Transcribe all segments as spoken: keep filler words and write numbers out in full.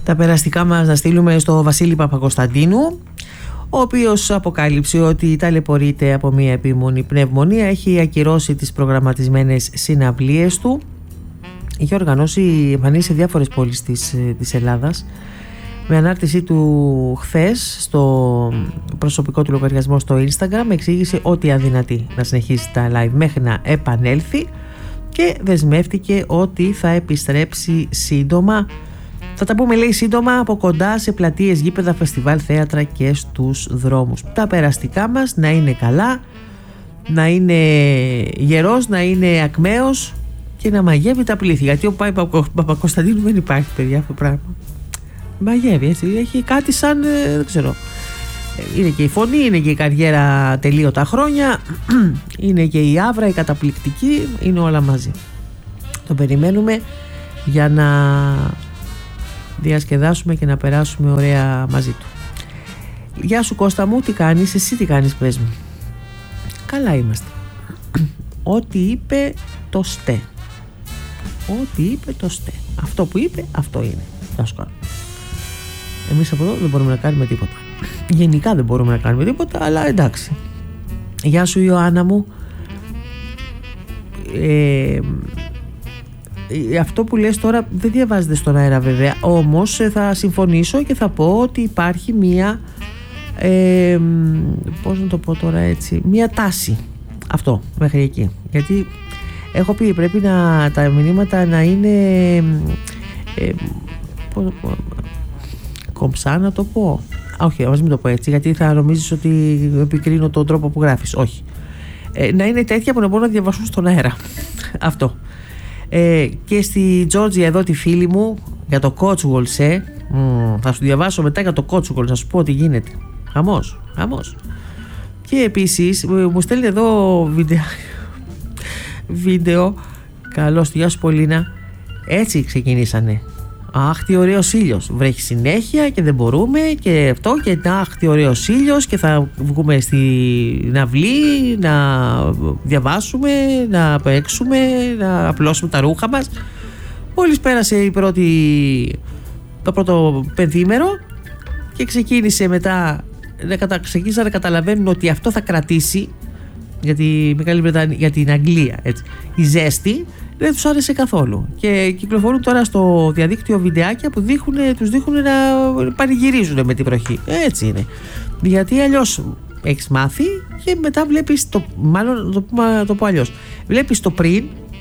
Τα περαστικά μας να στείλουμε στο Βασίλη Παπακοσταντίνου, ο οποίος αποκάλυψε ότι ταλαιπωρείται από μια επίμονη πνευμονία, έχει ακυρώσει τις προγραμματισμένες συναυλίες του, είχε οργανώσει εμφανίσεις σε διάφορες πόλεις της, της Ελλάδας. Με ανάρτησή του χθες στο προσωπικό του λογαριασμό στο Instagram εξήγησε ότι αδυνατεί να συνεχίσει τα live μέχρι να επανέλθει και δεσμεύτηκε ότι θα επιστρέψει σύντομα. Θα τα πούμε, λέει, σύντομα από κοντά σε πλατείες, γήπεδα, φεστιβάλ, θέατρα και στους δρόμους. Τα περαστικά μας να είναι καλά, να είναι γερός, να είναι ακμαίος και να μαγεύει τα πλήθη. Γιατί ο Παπακοσταντίνου δεν υπάρχει, παιδιά, αυτό το πράγμα. Μαγεύει, έτσι. Έχει κάτι σαν, δεν ξέρω. Είναι και η φωνή, είναι και η καριέρα τελείωτα χρόνια, είναι και η άβρα, η καταπληκτική, είναι όλα μαζί. Το περιμένουμε για να διασκεδάσουμε και να περάσουμε ωραία μαζί του. Γεια σου Κώστα μου, τι κάνεις, εσύ τι κάνεις, πες μου. Καλά είμαστε. Ό,τι είπε το στε. Ό,τι είπε το στε. Αυτό που είπε, αυτό είναι. Να σου κάνω. Εμείς από εδώ δεν μπορούμε να κάνουμε τίποτα. Γενικά δεν μπορούμε να κάνουμε τίποτα, αλλά εντάξει. Γεια σου Ιωάννα μου. Ε, αυτό που λες τώρα δεν διαβάζεται στον αέρα βέβαια, όμως θα συμφωνήσω και θα πω ότι υπάρχει μία ε, πώς να το πω τώρα έτσι, μία τάση αυτό μέχρι εκεί, γιατί έχω πει πρέπει να, τα μηνύματα να είναι ε, πώς, κομψά να το πω. Όχι, ας μην το πω έτσι, γιατί θα νομίζεις ότι επικρίνω τον τρόπο που γράφεις. Όχι. Ε, να είναι τέτοια που να μπορούν να διαβάσουν στον αέρα. Αυτό. Ε, και στη Τζόρτζια εδώ τη φίλη μου για το Cotswolds, ε, mm, θα σου διαβάσω μετά για το Cotswolds, να σου πω τι γίνεται. Χαμός, χαμός. Και επίσης μου στέλνει εδώ βίντεο, βίντεο καλώς, γεια σου Πολίνα. Έτσι ξεκινήσανε. Αχ, τι ωραίος ήλιος. Βρέχει συνέχεια και δεν μπορούμε και αυτό και αχ, τι ωραίος ήλιος και θα βγούμε στην αυλή να διαβάσουμε, να παίξουμε, να απλώσουμε τα ρούχα μας. Μόλις πέρασε η πρώτη, το πρώτο πενθήμερο και ξεκίνησε μετά να, κατα, ξεκίνησαν να καταλαβαίνουν ότι αυτό θα κρατήσει για, τη Μεγάλη Βρετανία, για την Αγγλία, έτσι. Η ζέστη δεν τους άρεσε καθόλου και κυκλοφορούν τώρα στο διαδίκτυο βιντεάκια που δείχνουν, τους δείχνουν να πανηγυρίζουν με την βροχή. Έτσι είναι, γιατί αλλιώς έχεις μάθει και μετά βλέπεις το, μάλλον το, το πω αλλιώς, βλέπεις το πριν,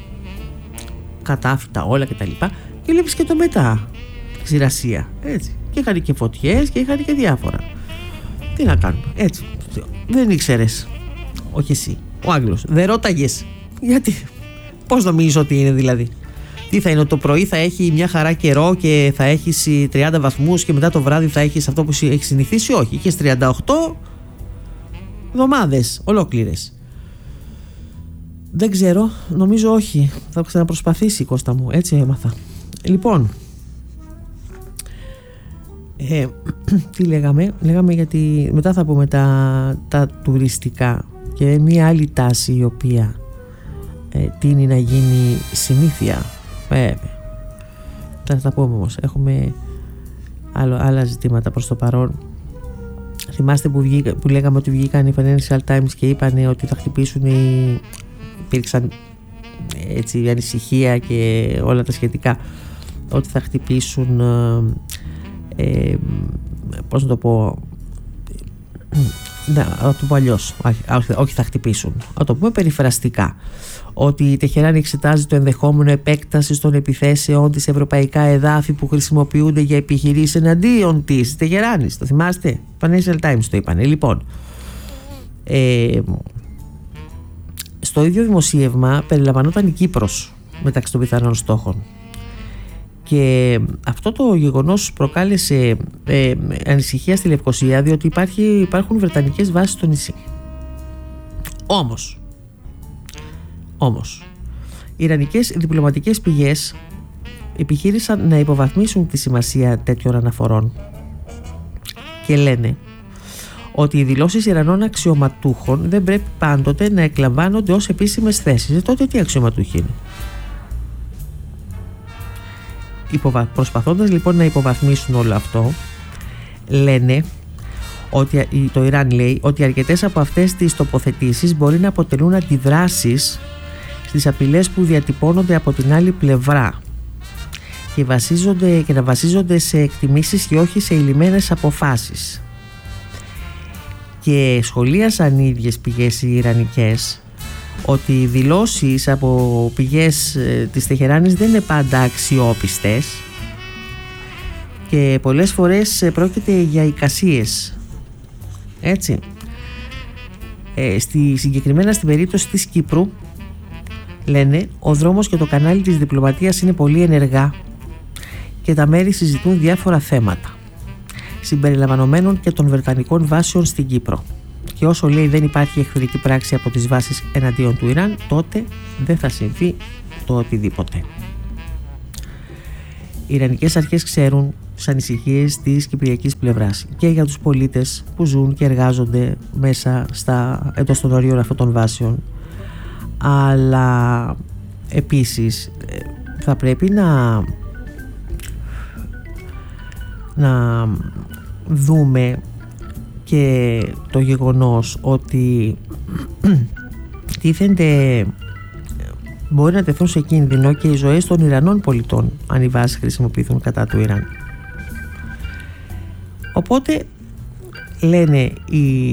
κατάφυτα όλα και τα λοιπά, και βλέπεις και το μετά, ξηρασία, έτσι, και είχαν και φωτιές και είχαν και διάφορα. Τι να κάνουμε, έτσι, δεν ήξερες, όχι εσύ, ο Άγγλος, δεν ρώταγες, γιατί... Πώς νομίζεις ότι είναι δηλαδή? Τι θα είναι, το πρωί θα έχει μια χαρά καιρό και θα έχεις τριάντα βαθμούς και μετά το βράδυ θα έχεις αυτό που έχεις συνηθίσει? Όχι, είχες τριάντα οκτώ εβδομάδες ολόκληρες. Δεν ξέρω, νομίζω όχι. Θα ξαναπροσπαθήσει, Κώστα μου, έτσι έμαθα. Λοιπόν, ε, τι λέγαμε? Λέγαμε γιατί μετά θα πούμε τα, τα τουριστικά και μια άλλη τάση η οποία Ε, τείνει να γίνει συνήθεια. Βέβαια. Θα τα πούμε όμως. Έχουμε άλλο, άλλα ζητήματα προς το παρόν. Θυμάστε που, βγήκα, που λέγαμε ότι βγήκαν οι Financial Times και είπαν ότι θα χτυπήσουν οι... υπήρξαν έτσι ανησυχία και όλα τα σχετικά, ότι θα χτυπήσουν ε, ε, πώς να το πω, να το πω αλλιώς, όχι θα χτυπήσουν, να το πούμε περιφραστικά, ότι η Τεχεράνη εξετάζει το ενδεχόμενο επέκτασης των επιθέσεων της ευρωπαϊκά εδάφη που χρησιμοποιούνται για επιχειρήσεις εναντίον της Τεχεράνης. Το θυμάστε? Financial Times το είπανε. Λοιπόν, ε, στο ίδιο δημοσίευμα περιλαμβανόταν η Κύπρος μεταξύ των πιθανών στόχων. Και αυτό το γεγονός προκάλεσε ε, ανησυχία στη Λευκοσία, διότι υπάρχει, υπάρχουν βρετανικές βάσεις στο νησί. Όμως, όμως, οι ιρανικές διπλωματικές πηγές επιχείρησαν να υποβαθμίσουν τη σημασία τέτοιων αναφορών και λένε ότι οι δηλώσεις Ιρανών αξιωματούχων δεν πρέπει πάντοτε να εκλαμβάνονται ως επίσημες θέσεις. Ε, τότε τι αξιωματούχοι είναι? Προσπαθώντας λοιπόν να υποβαθμίσουν όλο αυτό, λένε ότι το Ιράν λέει ότι αρκετές από αυτές τις τοποθετήσεις μπορεί να αποτελούν αντιδράσεις στις απειλές που διατυπώνονται από την άλλη πλευρά και, βασίζονται, και να βασίζονται σε εκτιμήσεις και όχι σε ειλημμένες αποφάσεις. Και σχολίασαν οι ίδιες πηγές οι ιρανικές ότι οι δηλώσεις από πηγές της Τεχεράνης δεν είναι πάντα αξιόπιστες και πολλές φορές πρόκειται για εικασίες. Έτσι. Ε, στη, συγκεκριμένα στην περίπτωση της Κύπρου λένε ο δρόμος και το κανάλι της διπλωματίας είναι πολύ ενεργά και τα μέρη συζητούν διάφορα θέματα συμπεριλαμβανομένων και των βρετανικών βάσεων στην Κύπρο. Και όσο λέει δεν υπάρχει εχθρική πράξη από τις βάσεις εναντίον του Ιράν, τότε δεν θα συμβεί το οτιδήποτε. Οι Ιρανικές αρχές ξέρουν τις ανησυχίες της κυπριακής πλευράς και για τους πολίτες που ζουν και εργάζονται μέσα στα, εντός των ορίων αυτών των βάσεων, αλλά επίσης θα πρέπει να να δούμε και το γεγονός ότι τίθενται, μπορεί να τεθούν σε κίνδυνο και οι ζωές των Ιρανών πολιτών αν οι βάσεις χρησιμοποιηθούν κατά του Ιράν. Οπότε λένε οι,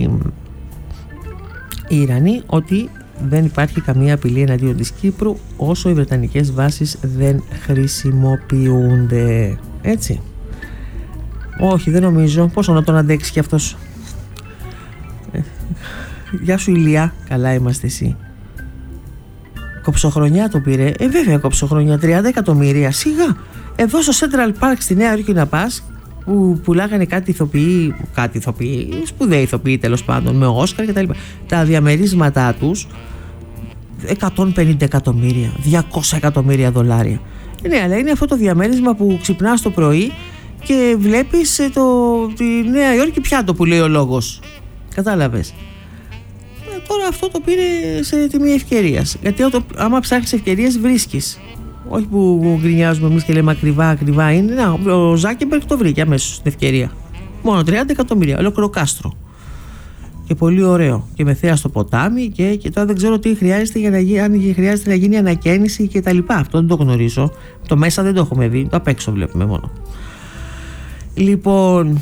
οι Ιρανοί ότι δεν υπάρχει καμία απειλή εναντίον της Κύπρου όσο οι βρετανικές βάσεις δεν χρησιμοποιούνται. Έτσι. Όχι, δεν νομίζω. Πόσο να τον αντέξει κι αυτός. ε, Γεια σου Ηλία. Καλά είμαστε εσύ. Κοψοχρονιά το πήρε. Ε βέβαια κοψοχρονιά, τριάντα εκατομμύρια. Σιγά. Εδώ στο Central Park στη Νέα Υόρκη να πας, που πουλάγανε κάτι ηθοποιοί, κάτι ηθοποιοί, σπουδαίοι ηθοποιοί τέλος πάντων, με Όσκαρ και τα λοιπά. Τα διαμερίσματά τους εκατόν πενήντα εκατομμύρια, διακόσια εκατομμύρια δολάρια. Ε, ναι, αλλά είναι αυτό το διαμέρισμα που ξυπνάς το πρωί και βλέπεις το, τη Νέα Υόρκη πιάτο που λέει ο λόγος. Κατάλαβες. Ε, τώρα αυτό το πήρε σε τιμή ευκαιρίας. Γιατί το, άμα ψάχνεις ευκαιρίες βρίσκεις. Όχι που γκρινιάζουμε εμείς και λέμε ακριβά, ακριβά είναι. Να, ο Ζάκεμπεργκ το βρήκε αμέσως στην ευκαιρία. Μόνο τριάντα εκατομμύρια, ολόκληρο κάστρο. Και πολύ ωραίο. Και με θέα στο ποτάμι και, και τώρα δεν ξέρω τι χρειάζεται για να γίνει, αν χρειάζεται να γίνει ανακαίνιση και τα λοιπά. Αυτό δεν το γνωρίζω. Το μέσα δεν το έχουμε δει. Το απ' έξω βλέπουμε μόνο. Λοιπόν,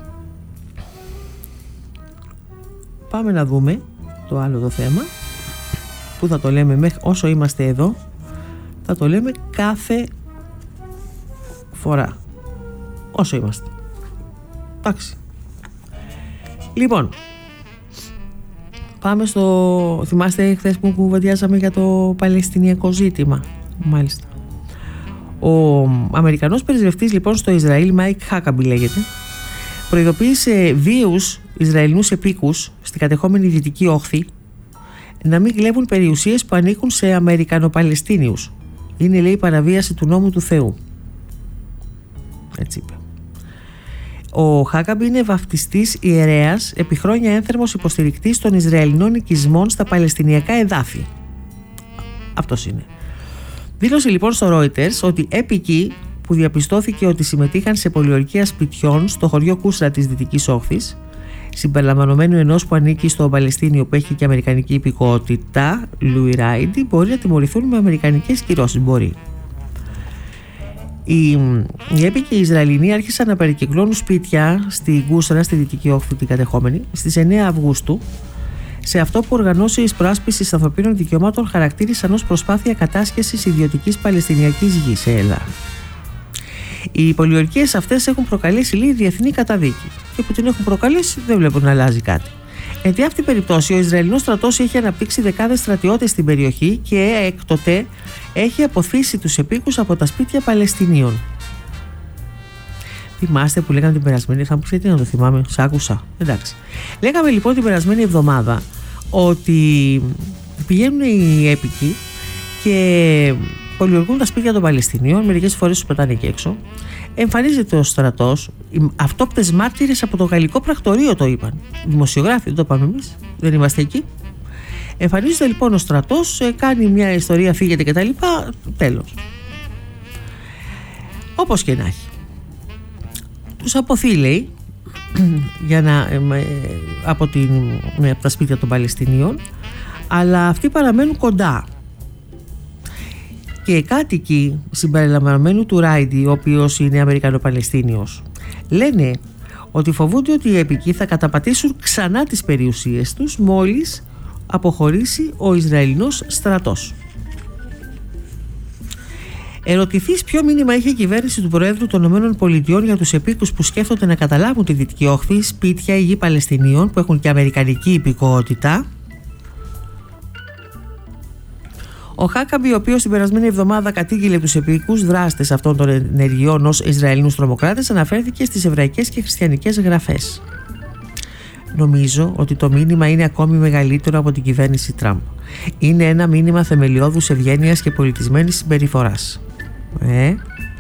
πάμε να δούμε το άλλο το θέμα που θα το λέμε μέχρι όσο είμαστε εδώ. Θα το λέμε κάθε φορά όσο είμαστε. Εντάξει. Λοιπόν, πάμε στο... Θυμάστε χθες που κουβεντιάσαμε για το Παλαιστινιακό ζήτημα? Μάλιστα. Ο Αμερικανός πρεσβευτής λοιπόν στο Ισραήλ, Μάικ Χάκαμπι λέγεται, προειδοποίησε βίους Ισραηλινούς επίκους στην κατεχόμενη Δυτική Όχθη να μην κλέβουν περιουσίες που ανήκουν σε Αμερικανοπαλαιστίνιους. Είναι, λέει, παραβίαση του νόμου του Θεού. Έτσι είπε. Ο Χάκαμπι είναι βαφτιστής ιερέας, επί χρόνια ένθερμος υποστηρικτής των Ισραηλινών οικισμών στα Παλαιστινιακά εδάφη. Αυτός είναι. Δήλωσε λοιπόν στο Reuters ότι έπικοι που διαπιστώθηκε ότι συμμετείχαν σε πολιορκία σπιτιών στο χωριό Κούσρα της Δυτικής Όχθης, συμπεριλαμβανομένου ενός που ανήκει στο Παλαιστίνιο που έχει και αμερικανική υπηκότητα, Λουι Ράιντι, μπορεί να τιμωρηθούν με αμερικανικές κυρώσεις. Μπορεί. Οι, οι έπικοι Ισραηλινοί άρχισαν να περικυκλώνουν σπίτια στην Κούσρα, στη Δυτική Όχθη την κατεχόμενη, στις εννέα Αυγούστου, σε αυτό που οργανώσεις προάσπισης ανθρωπίνων δικαιωμάτων χαρακτήρισαν ως προσπάθεια κατάσχεσης ιδιωτικής Παλαιστινιακής γης. Έλα. Οι πολιορκίες αυτές έχουν προκαλέσει, λέει, διεθνή καταδίκη. Και που την έχουν προκαλέσει δεν βλέπω να αλλάζει κάτι. Εν τη αυτή περίπτωση, ο Ισραηλινός στρατός έχει αναπτύξει δεκάδες στρατιώτες στην περιοχή και έκτοτε έχει αποθήσει τους επίκους από τα σπίτια Παλαιστινίων. Θυμάστε που λέγαμε την περασμένη? Θα μου πείτε να το θυμάμαι, σ' άκουσα. Εντάξει. Λέγαμε λοιπόν την περασμένη εβδομάδα ότι πηγαίνουν οι έπικοι και πολιορκούν τα σπίτια των Παλαιστινίων, μερικές φορές τους πετάνε και έξω. Εμφανίζεται ο στρατός, οι αυτόπτες μάρτυρες από το γαλλικό πρακτορείο το είπαν. Δημοσιογράφοι, δεν το είπαμε εμείς, δεν είμαστε εκεί. Εμφανίζεται λοιπόν ο στρατός, κάνει μια ιστορία, φύγεται κτλ. Τέλος. Όπως και να έχει, τους αποθεί, λέει, για να, ε, από, την, ε, από τα σπίτια των Παλαιστινίων, αλλά αυτοί παραμένουν κοντά. Και οι κάτοικοι συμπεριλαμβανομένου του Ράιντι, ο οποίος είναι Αμερικανο-Παλαιστίνιος, λένε ότι φοβούνται ότι οι επικοί θα καταπατήσουν ξανά τις περιουσίες τους μόλις αποχωρήσει ο Ισραηλινός στρατός. Ερωτηθείς ποιο μήνυμα είχε η κυβέρνηση του Προέδρου των ΗΠΑ για τους επίκους που σκέφτονται να καταλάβουν τη Δυτική Όχθη, σπίτια ή γη Παλαιστινίων που έχουν και αμερικανική υπηκότητα, ο Χάκαμπι, ο οποίος την περασμένη εβδομάδα κατήγγειλε τους επίκους δράστες αυτών των ενεργειών ως Ισραηλινούς τρομοκράτες, αναφέρθηκε στις εβραϊκές και χριστιανικές γραφές. Νομίζω ότι το μήνυμα είναι ακόμη μεγαλύτερο από την κυβέρνηση Τραμπ. Είναι ένα μήνυμα θεμελιώδους ευγένειας και πολιτισμένης συμπεριφοράς. Ε, ναι.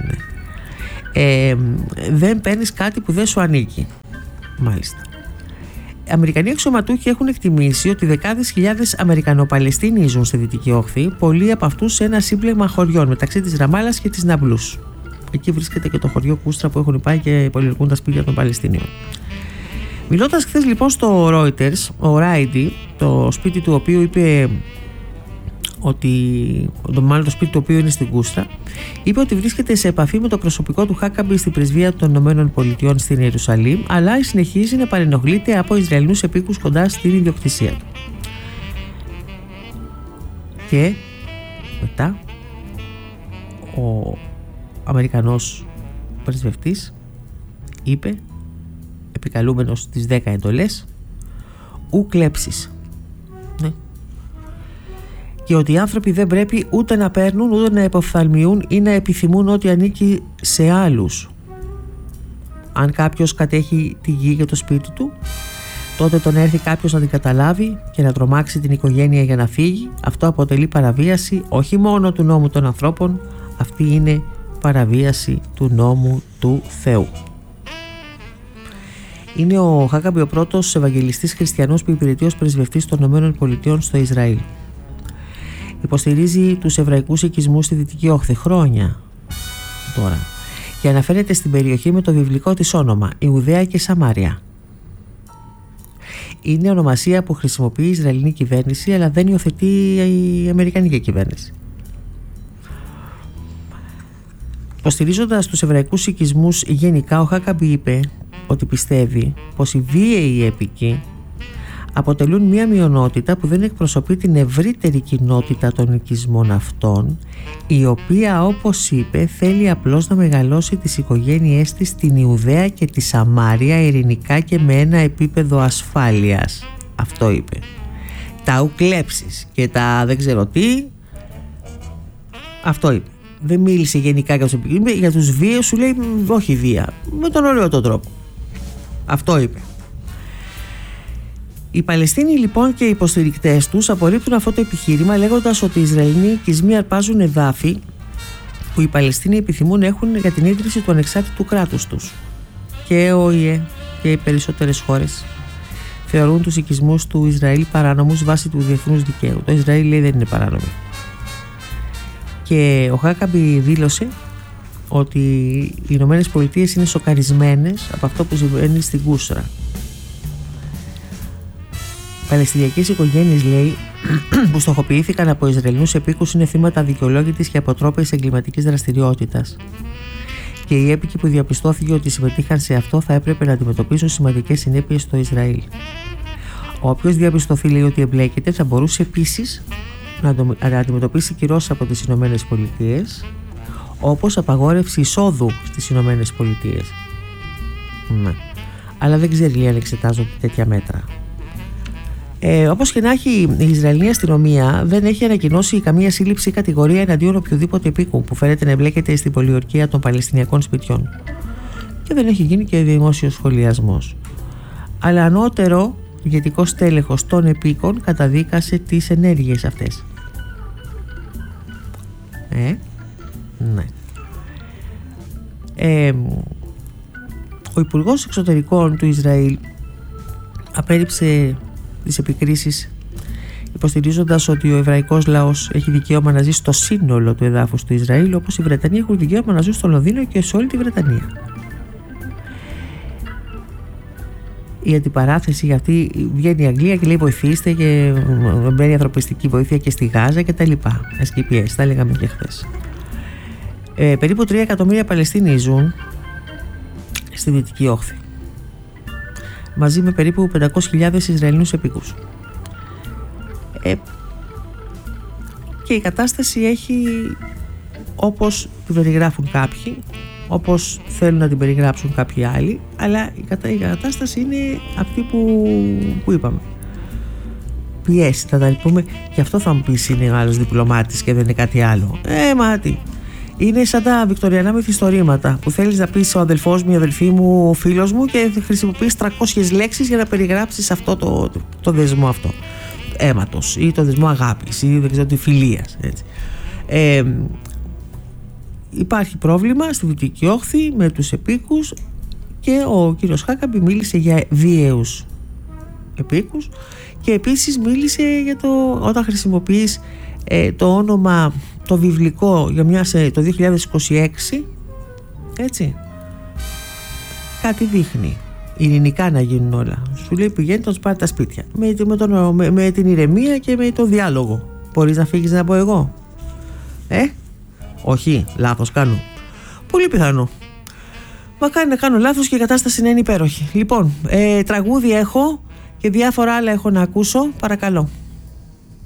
ε, δεν παίρνεις κάτι που δεν σου ανήκει. Μάλιστα. Οι Αμερικανοί αξιωματούχοι έχουν εκτιμήσει ότι δεκάδες χιλιάδες Αμερικανοπαλαιστίνοι ζουν στη Δυτική Όχθη, πολλοί από αυτούς σε ένα σύμπλεγμα χωριών μεταξύ της Ραμάλας και της Ναμπλούς. Εκεί βρίσκεται και το χωριό Κούστρα που έχουν πάει και πολιορκούν τα σπίτια των Παλαιστινίων. Μιλώντας χθες λοιπόν στο Reuters, ο Ράιντι, το σπίτι του οποίου είπε ότι, το, μάλλον το σπίτι του οποίου είναι στην Κούστρα, είπε ότι βρίσκεται σε επαφή με το προσωπικό του Χάκαμπι στην πρεσβεία των ΗΠΑ στην Ιερουσαλήμ, αλλά συνεχίζει να παρενοχλείται από Ισραηλινούς επίκους κοντά στην ιδιοκτησία του. Και μετά ο Αμερικανός πρεσβευτής είπε, επικαλούμενος τις δέκα εντολές, ου κλέψεις. Ναι. Και ότι οι άνθρωποι δεν πρέπει ούτε να παίρνουν ούτε να υποφθαλμιούν ή να επιθυμούν ό,τι ανήκει σε άλλους. Αν κάποιος κατέχει τη γη για το σπίτι του, τότε τον έρθει κάποιος να την καταλάβει και να τρομάξει την οικογένεια για να φύγει. Αυτό αποτελεί παραβίαση όχι μόνο του νόμου των ανθρώπων, αυτή είναι παραβίαση του νόμου του Θεού. Είναι ο Χάκαμπι ο πρώτος ευαγγελιστής χριστιανός που υπηρετεί ως πρεσβευτής των ΗΠΑ στο Ισραήλ. Υποστηρίζει τους εβραϊκούς οικισμούς στη Δυτική Όχθη χρόνια τώρα και αναφέρεται στην περιοχή με το βιβλικό της όνομα Ιουδαία και Σαμάρια. Είναι ονομασία που χρησιμοποιεί η Ισραηλινή κυβέρνηση, αλλά δεν υιοθετεί η Αμερικανική κυβέρνηση. Υποστηρίζοντας τους εβραϊκούς οικισμούς γενικά, ο Χάκαμπι είπε ότι πιστεύει πως οι βίαιοι έπικοι αποτελούν μια μειονότητα που δεν εκπροσωπεί την ευρύτερη κοινότητα των οικισμών αυτών, η οποία, όπως είπε, θέλει απλώς να μεγαλώσει τις οικογένειές της στην Ιουδαία και τη Σαμάρια ειρηνικά και με ένα επίπεδο ασφάλειας. Αυτό είπε. Τα ουκλέψεις και τα δεν ξέρω τι, αυτό είπε. Δεν μίλησε γενικά για τους επικοινωνίες, για τους βίαιους σου λέει όχι βία, με τον ωραίο τον τρόπο. Αυτό είπε. Οι Παλαιστίνοι λοιπόν και οι υποστηρικτές τους απορρίπτουν αυτό το επιχείρημα, λέγοντας ότι οι Ισραηλοί οικισμοί αρπάζουν εδάφη που οι Παλαιστίνοι επιθυμούν να έχουν για την ίδρυση του ανεξάρτητου κράτους τους. Και ο ΟΗΕ και οι περισσότερες χώρες θεωρούν τους οικισμούς του Ισραήλ παράνομους βάσει του διεθνούς δικαίου. Το Ισραήλ λέει δεν είναι παράνομο. Και ο Χάκαμπι δήλωσε ότι οι Ηνωμένες Πολιτείες είναι σοκαρισμένες από αυτό που συμβαίνει στην Κούσρα. Παλαιστινιακές οικογένειες, λέει, που στοχοποιήθηκαν από Ισραηλινούς επίκους είναι θύματα αδικαιολόγητης και αποτρόπαιης εγκληματικής δραστηριότητας. Και οι έπικοι που διαπιστώθηκε ότι συμμετείχαν σε αυτό θα έπρεπε να αντιμετωπίσουν σημαντικές συνέπειες στο Ισραήλ. Όποιος διαπιστωθεί, λέει, ότι εμπλέκεται θα μπορούσε επίσης να αντιμετωπίσει κυρώσεις από τις Ηνωμένες Πολιτείες, όπως απαγόρευση εισόδου στις Ηνωμένες Πολιτείες. Ναι. Αλλά δεν ξέρει, λέει, αν εξετάζονται τέτοια μέτρα. Ε, όπως και να έχει, η Ισραηλινή αστυνομία δεν έχει ανακοινώσει καμία σύλληψη ή κατηγορία εναντίον οποιοδήποτε επίκου που φαίνεται να εμπλέκεται στην πολιορκία των Παλαιστινιακών σπιτιών. Και δεν έχει γίνει και δημόσιος σχολιασμός. Αλλά ανώτερο ηγετικό στέλεχος των επίκων καταδίκασε τις ενέργειες αυτές. Ε, ναι. Ε, ο Υπουργός Εξωτερικών του Ισραήλ απέρριψε τις επικρίσεις υποστηρίζοντας ότι ο εβραϊκός λαός έχει δικαίωμα να ζει στο σύνολο του εδάφους του Ισραήλ, όπως οι Βρετανοί έχουν δικαίωμα να ζουν στο Λονδίνο και σε όλη τη Βρετανία. Η αντιπαράθεση για αυτή βγαίνει η Αγγλία και λέει βοηθήστε, και μπαίνει ανθρωπιστική βοήθεια και στη Γάζα και τα λοιπά. ες κέι πι ες, τα λέγαμε και χθες. Ε, περίπου τρία εκατομμύρια Παλαιστίνοι ζουν στη Δυτική Όχθη, μαζί με περίπου πεντακόσιες χιλιάδες Ισραηλινούς επίκους. Ε, και η κατάσταση έχει, όπως την περιγράφουν κάποιοι, όπως θέλουν να την περιγράψουν κάποιοι άλλοι, αλλά η, κατα... η κατάσταση είναι αυτή που, που είπαμε. Πιέσει, θα τα πούμε, γι' αυτό θα μου πεις είναι ο άλλος διπλωμάτης και δεν είναι κάτι άλλο. Ε, μα τι. Είναι σαν τα βικτωριανά μυθιστορήματα που θέλεις να πεις ο αδελφός μου, η αδελφή μου, ο φίλος μου, και χρησιμοποιείς τριακόσιες λέξεις για να περιγράψεις αυτό το, το, το δεσμό αυτό αίματος ή το δεσμό αγάπης ή δεν ξέρω τι, φιλίας, έτσι. Ε, υπάρχει πρόβλημα στη Δυτική Όχθη με τους επίκους και ο κύριος Χάκαμπη μίλησε για βίαιους επίκους και επίσης μίλησε για το όταν χρησιμοποιείς ε, το όνομα το βιβλικό για μια, σε, το δύο χιλιάδες είκοσι έξι, έτσι, κάτι δείχνει ειρηνικά να γίνουν όλα. Σου λέει πηγαίνετε να τους πάρει τα σπίτια με, με, τον, με, με την ηρεμία και με το διάλογο. Μπορείς να φύγεις να πω εγώ? Ε, όχι, λάθος κάνω. Πολύ πιθανό. Μακάρι να κάνω λάθος και η κατάσταση να είναι υπέροχη. Λοιπόν, ε, τραγούδι έχω και διάφορα άλλα έχω να ακούσω. Παρακαλώ.